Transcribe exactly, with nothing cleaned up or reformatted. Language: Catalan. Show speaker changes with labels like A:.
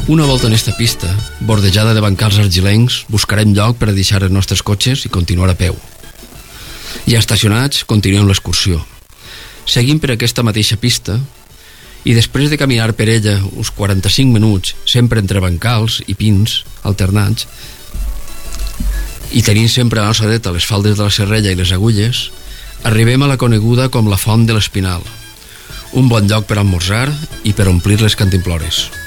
A: Una volta en esta pista, bordejada de bancals argilencs, buscarem lloc per a deixar els nostres cotxes i continuar a peu. Ja estacionats, continuem l'excursió. Seguim per aquesta mateixa pista i després de caminar per ella uns quaranta-cinc minuts, sempre entre bancals i pins alternats, i tenint sempre a la nostra dreta les faldes de la Serrella i les Agulles, arribem a la coneguda com la Font de l'Espinal, un bon lloc per almorzar i per omplir les cantimplores.